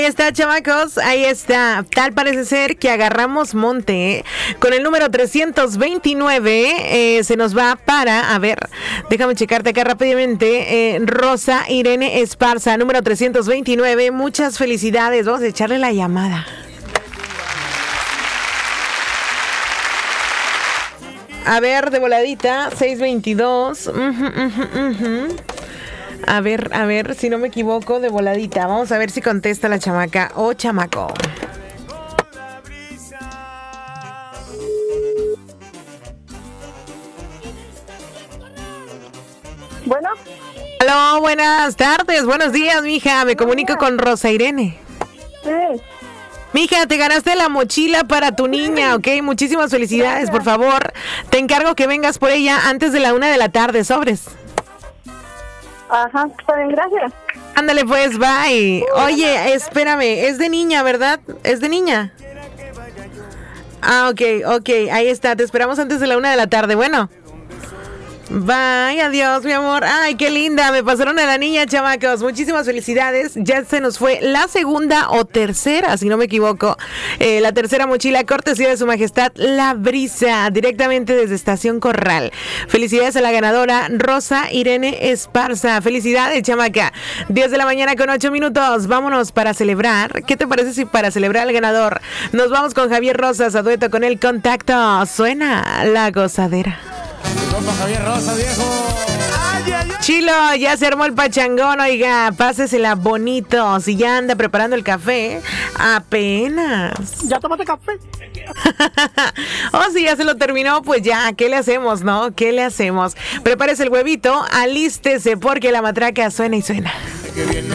Ahí está, chamacos, ahí está. Tal parece ser que agarramos monte, ¿eh? Con el número 329 se nos va para, a ver, déjame checarte acá rápidamente, Rosa Irene Esparza, número 329, muchas felicidades, vamos a echarle la llamada. A ver, de voladita, 622, A ver, si no me equivoco, de voladita. Vamos a ver si contesta la chamaca o chamaco. Bueno. Aló, buenas tardes, buenos días, mija. Me comunico con Rosa Irene. Sí. Mija, te ganaste la mochila para tu niña, ¿ok? Muchísimas felicidades, por favor. Te encargo que vengas por ella antes de la 1 de la tarde, sobres. Ajá, está bien, gracias. Ándale pues, bye. Oye, espérame, es de niña, ¿verdad? ¿Es de niña? Ah, ok, ahí está, te esperamos antes de la 1 de la tarde, bueno. Bye, adiós, mi amor. Ay, qué linda, me pasaron a la niña, chamacos. Muchísimas felicidades. Ya se nos fue la segunda o tercera, si no me equivoco. La tercera mochila, cortesía de su majestad, La Brisa, directamente desde Estación Corral. Felicidades a la ganadora, Rosa Irene Esparza. Felicidades, chamaca. 10 de la mañana con 8 minutos. Vámonos para celebrar. ¿Qué te parece si para celebrar al ganador nos vamos con Javier Rosas a dueto con El Contacto? Suena La Gozadera. Compa Javier Rosa, viejo. Ay, ay, ay. Chilo, ya se armó el pachangón, oiga, pásesela bonito. Si ya anda preparando el café, apenas. ¿Ya tomaste café? Si ya se lo terminó, pues ya, ¿qué le hacemos, no? ¿Qué le hacemos? Prepárese el huevito, alístese porque la matraca suena y suena.